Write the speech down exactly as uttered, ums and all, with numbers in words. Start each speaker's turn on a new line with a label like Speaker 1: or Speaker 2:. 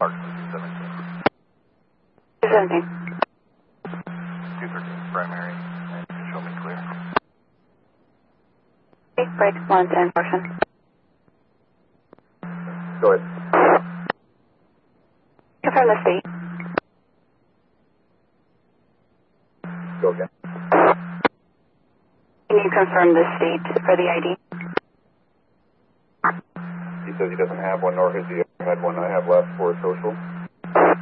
Speaker 1: Park two seventeen.
Speaker 2: two seventeen.
Speaker 1: two thirteen primary, and show me clear.
Speaker 2: Okay, break one ten portion.
Speaker 1: Go ahead.
Speaker 2: Confirm the state.
Speaker 1: Go again.
Speaker 2: Can you confirm the state for the I D?
Speaker 1: He says he doesn't have one, nor has he ever had one. I have last for social.